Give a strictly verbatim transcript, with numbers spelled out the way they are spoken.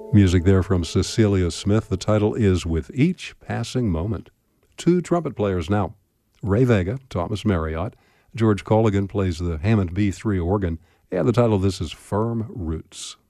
Music there from Cecilia Smith. The title is With Each Passing Moment. Two trumpet players now. Ray Vega, Thomas Marriott. George Colligan plays the Hammond B three organ. And the title of this is Firm Roots.